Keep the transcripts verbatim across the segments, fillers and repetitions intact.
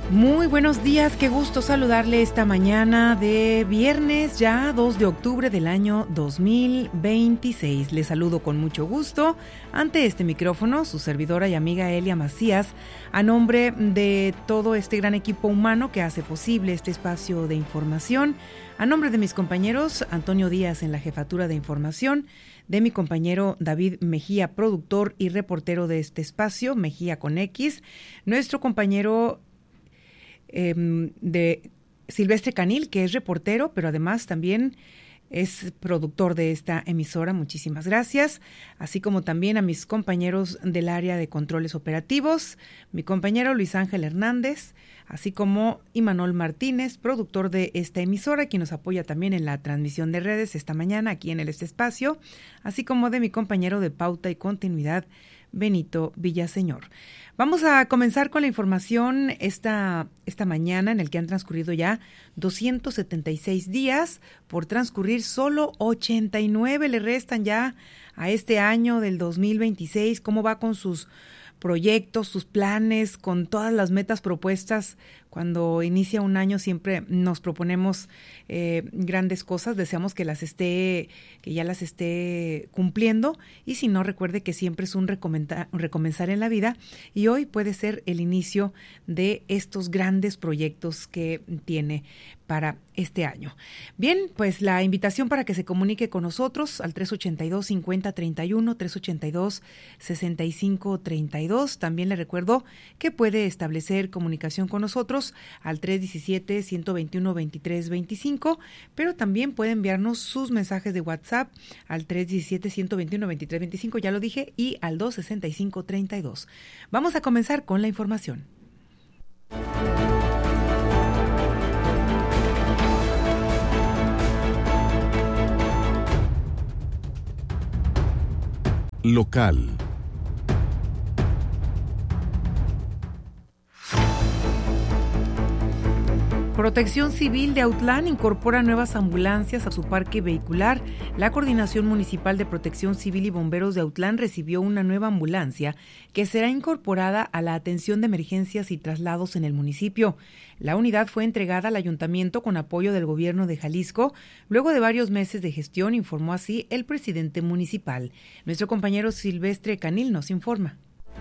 Muy buenos días, qué gusto saludarle esta mañana de viernes, ya dos de octubre del año dos mil veintiséis. Les saludo con mucho gusto ante este micrófono, su servidora y amiga Elia Macías, a nombre de todo este gran equipo humano que hace posible este espacio de información, a nombre de mis compañeros Antonio Díaz en la jefatura de información, de mi compañero David Mejía, productor y reportero de este espacio, Mejía con X, nuestro compañero Eh, de Silvestre Canil, que es reportero, pero además también es productor de esta emisora. Muchísimas gracias. Así como también a mis compañeros del área de controles operativos, mi compañero Luis Ángel Hernández, así como Imanol Martínez, productor de esta emisora, quien nos apoya también en la transmisión de redes esta mañana aquí en el este espacio, así como de mi compañero de pauta y continuidad, Benito Villaseñor. Vamos a comenzar con la información esta, esta mañana, en el que han transcurrido ya doscientos setenta y seis días, por transcurrir solo ochenta y nueve le restan ya a este año del dos mil veintiséis. ¿Cómo va con sus proyectos, sus planes, con todas las metas propuestas? Cuando inicia un año siempre nos proponemos eh, grandes cosas, deseamos que las esté, que ya las esté cumpliendo, y si no, recuerde que siempre es un recomenzar en la vida, y hoy puede ser el inicio de estos grandes proyectos que tiene para este año. Bien, pues la invitación para que se comunique con nosotros al tres ochenta y dos, cincuenta, treinta y uno, tres ochenta y dos, sesenta y cinco, treinta y dos. También le recuerdo que puede establecer comunicación con nosotros al tres diecisiete, ciento veintiuno, veintitrés veinticinco, pero también puede enviarnos sus mensajes de WhatsApp al tres diecisiete, ciento veintiuno, veintitrés veinticinco, ya lo dije, y al dos sesenta y cinco, treinta y dos. Vamos a comenzar con la información. Local. Protección Civil de Autlán incorpora nuevas ambulancias a su parque vehicular. La Coordinación Municipal de Protección Civil y Bomberos de Autlán recibió una nueva ambulancia que será incorporada a la atención de emergencias y traslados en el municipio. La unidad fue entregada al ayuntamiento con apoyo del gobierno de Jalisco, luego de varios meses de gestión, informó así el presidente municipal. Nuestro compañero Silvestre Canil nos informa.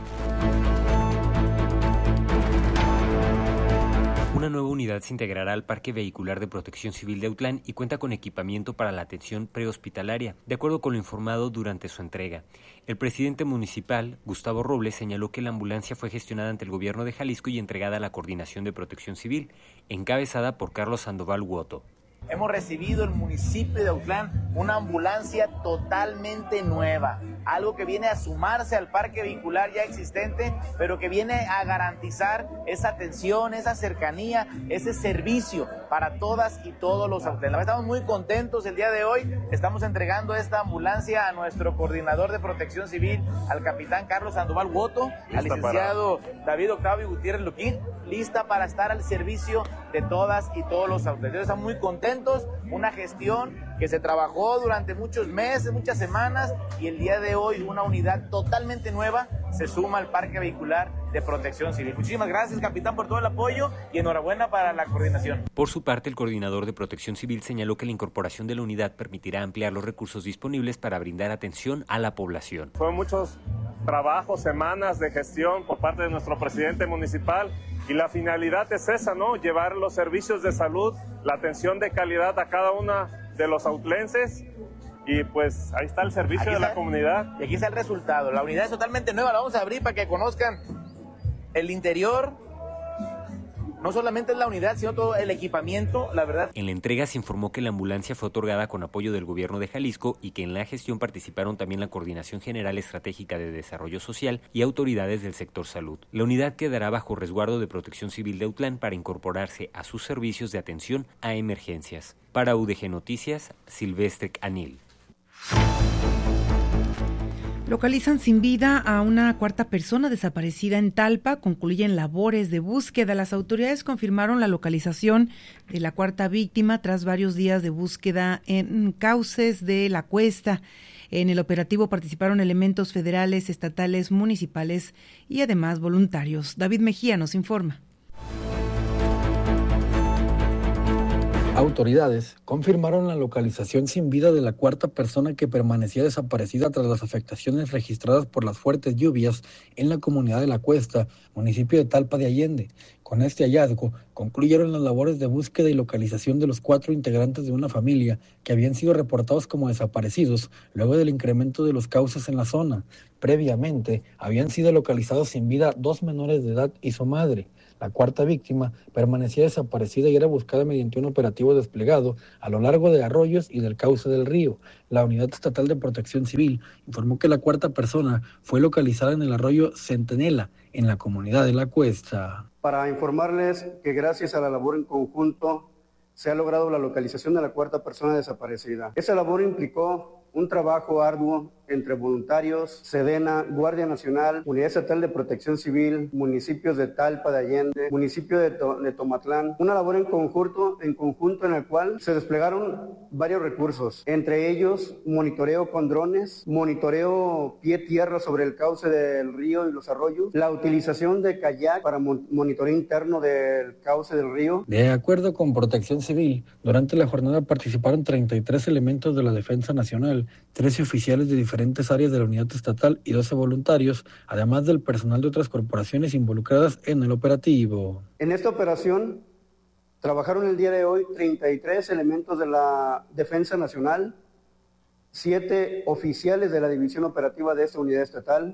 Una nueva unidad se integrará al Parque Vehicular de Protección Civil de Autlán y cuenta con equipamiento para la atención prehospitalaria, de acuerdo con lo informado durante su entrega. El presidente municipal, Gustavo Robles, señaló que la ambulancia fue gestionada ante el gobierno de Jalisco y entregada a la Coordinación de Protección Civil, encabezada por Carlos Sandoval Huoto. Hemos recibido el municipio de Autlán una ambulancia totalmente nueva, algo que viene a sumarse al parque vehicular ya existente, pero que viene a garantizar esa atención, esa cercanía, ese servicio para todas y todos los autlaneses. Estamos muy contentos el día de hoy, estamos entregando esta ambulancia a nuestro coordinador de Protección Civil, al capitán Carlos Sandoval Huoto, al licenciado para... David Octavio Gutiérrez Luquín, lista para estar al servicio de todas y todos los autlaneses. Estamos muy contentos, una gestión que se trabajó durante muchos meses, muchas semanas, y el día de hoy una unidad totalmente nueva se suma al Parque Vehicular de Protección Civil. Muchísimas gracias, capitán, por todo el apoyo y enhorabuena para la coordinación. Por su parte, el coordinador de Protección Civil señaló que la incorporación de la unidad permitirá ampliar los recursos disponibles para brindar atención a la población. Fueron muchos trabajos, semanas de gestión por parte de nuestro presidente municipal, y la finalidad es esa, ¿no? Llevar los servicios de salud, la atención de calidad a cada una de los autlenses, y pues ahí está el servicio de la comunidad. Y aquí está el resultado. La unidad es totalmente nueva, la vamos a abrir para que conozcan el interior. No solamente es la unidad, sino todo el equipamiento, la verdad. En la entrega se informó que la ambulancia fue otorgada con apoyo del gobierno de Jalisco y que en la gestión participaron también la Coordinación General Estratégica de Desarrollo Social y autoridades del sector salud. La unidad quedará bajo resguardo de Protección Civil de Autlán para incorporarse a sus servicios de atención a emergencias. Para U D G Noticias, Silvestre Canil. Localizan sin vida a una cuarta persona desaparecida en Talpa. Concluyen labores de búsqueda. Las autoridades confirmaron la localización de la cuarta víctima tras varios días de búsqueda en cauces de la Cuesta. En el operativo participaron elementos federales, estatales, municipales y además voluntarios. David Mejía nos informa. Autoridades confirmaron la localización sin vida de la cuarta persona que permanecía desaparecida tras las afectaciones registradas por las fuertes lluvias en la comunidad de La Cuesta, municipio de Talpa de Allende. Con este hallazgo, concluyeron las labores de búsqueda y localización de los cuatro integrantes de una familia que habían sido reportados como desaparecidos luego del incremento de los cauces en la zona. Previamente, habían sido localizados sin vida dos menores de edad y su madre. La cuarta víctima permanecía desaparecida y era buscada mediante un operativo desplegado a lo largo de arroyos y del cauce del río. La Unidad Estatal de Protección Civil informó que la cuarta persona fue localizada en el arroyo Centinela, en la comunidad de La Cuesta. Para informarles que gracias a la labor en conjunto se ha logrado la localización de la cuarta persona desaparecida. Esa labor implicó un trabajo arduo entre voluntarios, Sedena, Guardia Nacional, Unidad Estatal de Protección Civil, municipios de Talpa de Allende, municipio de, To- de Tomatlán. Una labor en conjunto, en conjunto en el cual se desplegaron varios recursos, entre ellos monitoreo con drones, monitoreo pie-tierra sobre el cauce del río y los arroyos, la utilización de kayak para mon- monitoreo interno del cauce del río. De acuerdo con Protección Civil, durante la jornada participaron treinta y tres elementos de la Defensa Nacional, trece oficiales de diferentes áreas de la unidad estatal y doce voluntarios, además del personal de otras corporaciones involucradas en el operativo. En esta operación trabajaron el día de hoy treinta y tres elementos de la Defensa Nacional, siete oficiales de la División Operativa de esta unidad estatal,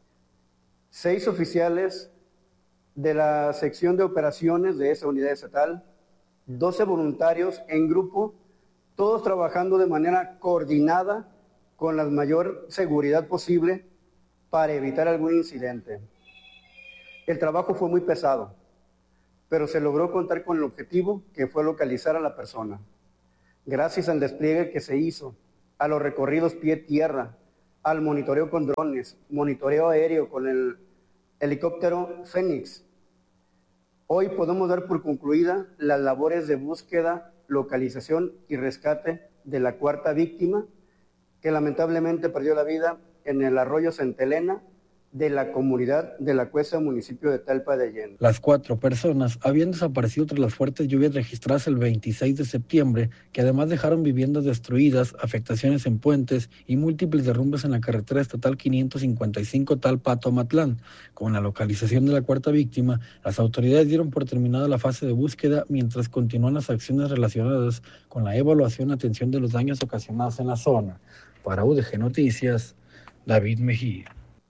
seis oficiales de la sección de operaciones de esa unidad estatal, doce voluntarios en grupo, todos trabajando de manera coordinada con la mayor seguridad posible para evitar algún incidente. El trabajo fue muy pesado, pero se logró contar con el objetivo que fue localizar a la persona. Gracias al despliegue que se hizo, a los recorridos pie-tierra, al monitoreo con drones, monitoreo aéreo con el helicóptero Fénix, hoy podemos dar por concluida las labores de búsqueda, localización y rescate de la cuarta víctima, que lamentablemente perdió la vida en el arroyo Centelena de la comunidad de La Cuesta, municipio de Talpa de Allende. Las cuatro personas habían desaparecido tras las fuertes lluvias registradas el veintiséis de septiembre, que además dejaron viviendas destruidas, afectaciones en puentes y múltiples derrumbes en la carretera estatal quinientos cincuenta y cinco Talpa a Tomatlán. Con la localización de la cuarta víctima, las autoridades dieron por terminada la fase de búsqueda mientras continúan las acciones relacionadas con la evaluación y atención de los daños ocasionados en la zona. Para U D G Noticias, David Mejía.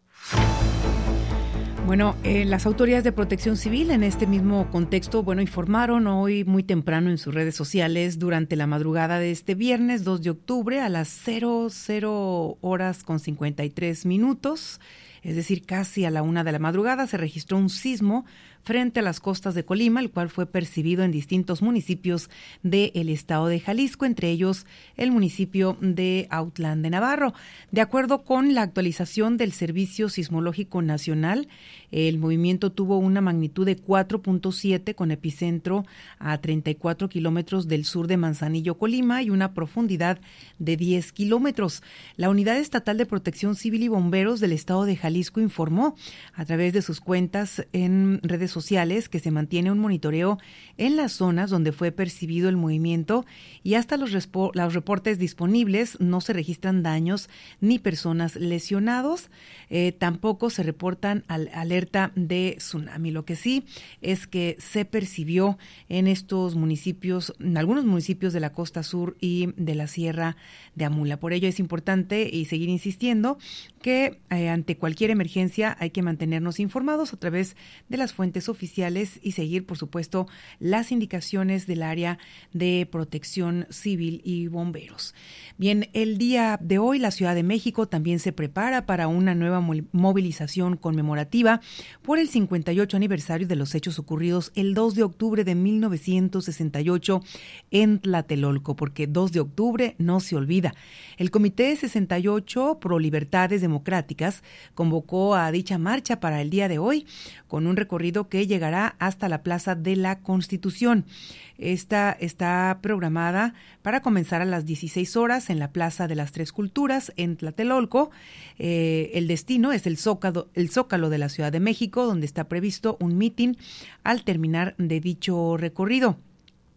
Bueno, eh, las autoridades de Protección Civil en este mismo contexto, bueno, informaron hoy muy temprano en sus redes sociales durante la madrugada de este viernes dos de octubre a las cero cero horas con cincuenta y tres minutos, es decir, casi a la una de la madrugada, se registró un sismo frente a las costas de Colima, el cual fue percibido en distintos municipios del estado de Jalisco, entre ellos el municipio de Autlán de Navarro. De acuerdo con la actualización del Servicio Sismológico Nacional, el movimiento tuvo una magnitud de cuatro punto siete con epicentro a treinta y cuatro kilómetros del sur de Manzanillo, Colima, y una profundidad de diez kilómetros. La Unidad Estatal de Protección Civil y Bomberos del estado de Jalisco informó a través de sus cuentas en redes sociales que se mantiene un monitoreo en las zonas donde fue percibido el movimiento y hasta los, respo- los reportes disponibles no se registran daños ni personas lesionados. Eh, tampoco se reportan al- alerta de tsunami. Lo que sí es que se percibió en estos municipios, en algunos municipios de la costa sur y de la Sierra de Amula. Por ello es importante y seguir insistiendo que eh, ante cualquier emergencia hay que mantenernos informados a través de las fuentes oficiales y seguir, por supuesto, las indicaciones del área de protección civil y bomberos. Bien, el día de hoy la Ciudad de México también se prepara para una nueva movilización conmemorativa por el cincuenta y ocho aniversario de los hechos ocurridos el dos de octubre de mil novecientos sesenta y ocho en Tlatelolco, porque dos de octubre no se olvida. El Comité sesenta y ocho Pro Libertades Democráticas convocó a dicha marcha para el día de hoy con un recorrido que llegará hasta la Plaza de la Constitución. Esta está programada para comenzar a las dieciséis horas en la Plaza de las Tres Culturas en Tlatelolco. Eh, el destino es el Zócalo, el Zócalo de la Ciudad de México, donde está previsto un mitin al terminar de dicho recorrido.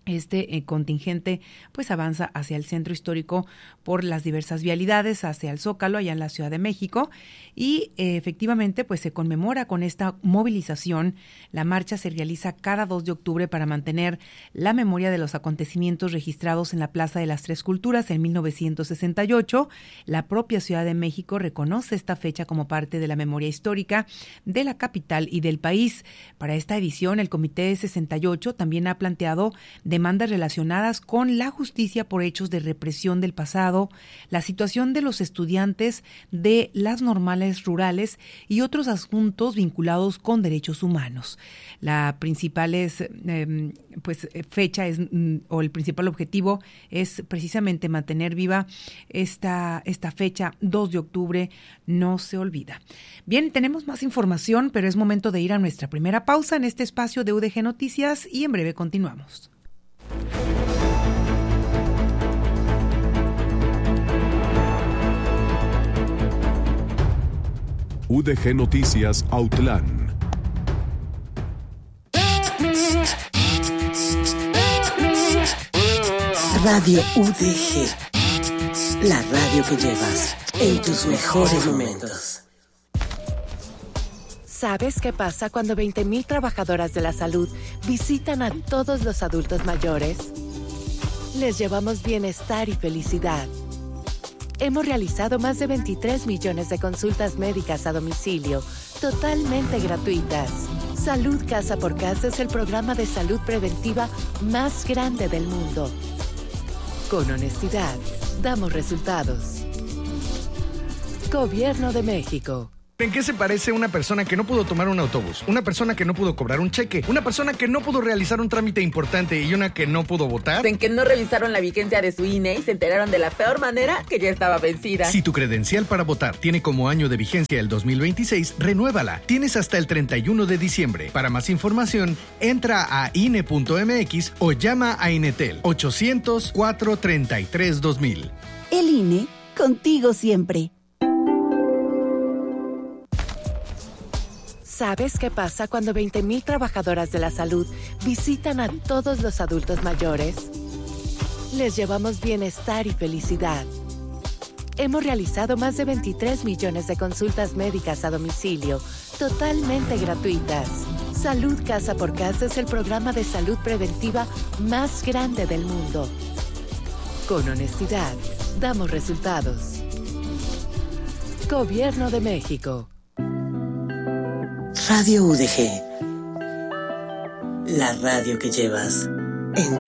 Este eh, contingente pues avanza hacia el centro histórico por las diversas vialidades, hacia el Zócalo, allá en la Ciudad de México, y eh, efectivamente pues se conmemora con esta movilización. La marcha se realiza cada dos de octubre para mantener la memoria de los acontecimientos registrados en la Plaza de las Tres Culturas en mil novecientos sesenta y ocho. La propia Ciudad de México reconoce esta fecha como parte de la memoria histórica de la capital y del país. Para esta edición, el Comité sesenta y ocho también ha planteado de demandas relacionadas con la justicia por hechos de represión del pasado, la situación de los estudiantes de las normales rurales y otros asuntos vinculados con derechos humanos. La principal es, eh, pues, fecha es, o el principal objetivo es precisamente mantener viva esta, esta fecha, dos de octubre, no se olvida. Bien, tenemos más información, pero es momento de ir a nuestra primera pausa en este espacio de U D G Noticias y en breve continuamos. U D G Noticias Autlán. Radio U D G, la radio que llevas en tus mejores momentos. ¿Sabes qué pasa cuando veinte mil trabajadoras de la salud visitan a todos los adultos mayores? Les llevamos bienestar y felicidad. Hemos realizado más de veintitrés millones de consultas médicas a domicilio, totalmente gratuitas. Salud Casa por Casa es el programa de salud preventiva más grande del mundo. Con honestidad, damos resultados. Gobierno de México. ¿En qué se parece una persona que no pudo tomar un autobús, una persona que no pudo cobrar un cheque, una persona que no pudo realizar un trámite importante y una que no pudo votar? En que no revisaron la vigencia de su I N E y se enteraron de la peor manera que ya estaba vencida. Si tu credencial para votar tiene como año de vigencia el dos mil veintiséis, renuévala. Tienes hasta el treinta y uno de diciembre. Para más información, entra a I N E punto M X o llama a Inetel ochocientos, cuatrocientos treinta y tres, dos mil. El I N E, contigo siempre. ¿Sabes qué pasa cuando veinte mil trabajadoras de la salud visitan a todos los adultos mayores? Les llevamos bienestar y felicidad. Hemos realizado más de veintitrés millones de consultas médicas a domicilio, totalmente gratuitas. Salud Casa por Casa es el programa de salud preventiva más grande del mundo. Con honestidad, damos resultados. Gobierno de México. Radio U D G, la radio que llevas en